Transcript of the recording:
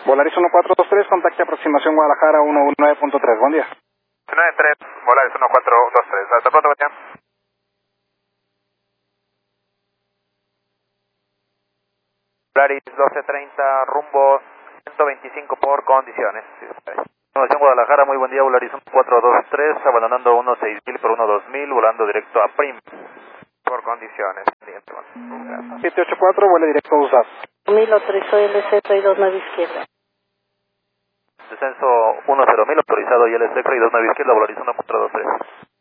Volaris 1423, contacte aproximación Guadalajara 119.3, buen día. 93, Volaris 1423, hasta pronto, buen día. Volaris 1230, rumbo 125 por condiciones. Información Guadalajara, muy buen día, Volaris 1423, abandonando 16.000 por 12.000, volando directo a Prim. Por condiciones. 784, vuele directo a USAS. 1000 autorizó LC, 29 izquierda. Descenso 10.000, autorizado ILC, 29 izquierda, Volaris 1423.